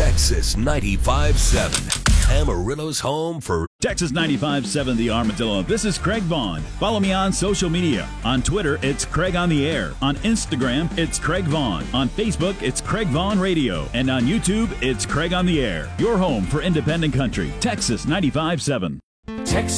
Texas 95.7, Amarillo's home for Texas 95.7 The Armadillo. This is Craig Vaughn. Follow me on social media. On Twitter, it's Craig on the Air. On Instagram, it's Craig Vaughn. On Facebook, it's Craig Vaughn Radio. And on YouTube, it's Craig on the Air. Your home for independent country. Texas 95.7. Texas.